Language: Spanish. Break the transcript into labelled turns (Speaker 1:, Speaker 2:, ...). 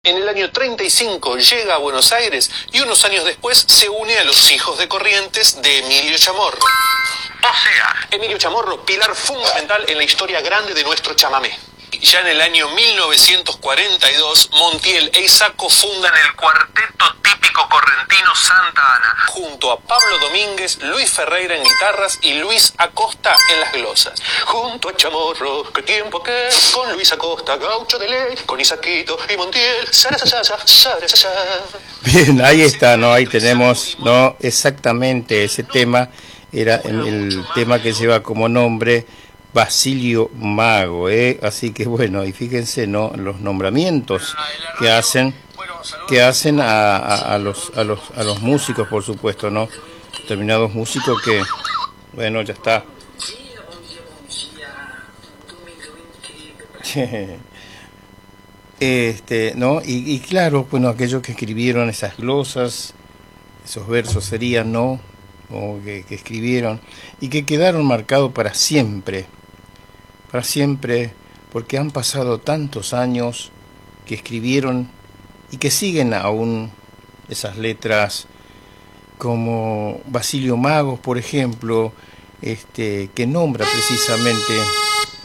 Speaker 1: En el año 35 llega a Buenos Aires y unos años después se une a los Hijos de Corrientes de Emilio Chamorro. O sea, Emilio Chamorro, pilar fundamental en la historia grande de nuestro chamamé. Ya en el año 1942, Montiel e Isaco fundan el cuarteto típico correntino Santa Ana, junto a Pablo Domínguez, Luis Ferreira en guitarras y Luis Acosta en las glosas. Junto a Chamorro, qué tiempo que con Luis Acosta, gaucho de ley, con Isaquito y Montiel,
Speaker 2: Bien, ahí está, ¿no? Ahí tenemos, ¿no? Exactamente ese tema, era el tema que lleva como nombre Basilio Mago, así que bueno, y fíjense, ¿no? Los nombramientos que hacen a los músicos, por supuesto, ¿no? Determinados músicos que, bueno, ya está. ¿No? Y claro, bueno, aquellos que escribieron esas glosas, esos versos serían, ¿no? O que escribieron y que quedaron marcados para siempre, porque han pasado tantos años que escribieron y que siguen aún esas letras, como Basilio Magos, por ejemplo, que nombra precisamente